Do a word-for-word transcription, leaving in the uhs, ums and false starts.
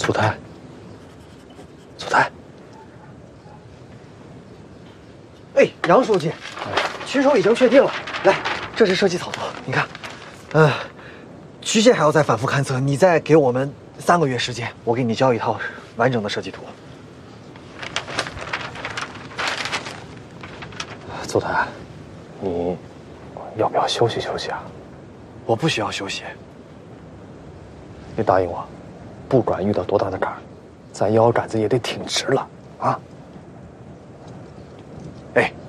祖台，祖台。 哎，杨书记，曲手已经确定了。来，这是设计草图，你看。嗯、呃，曲线还要再反复勘测，你再给我们三个月时间，我给你交一套完整的设计图。 祖台，你要不要休息休息啊？ 我不需要休息。 你答应我，不管遇到多大的坎儿，咱腰杆子也得挺直了啊！ 哎。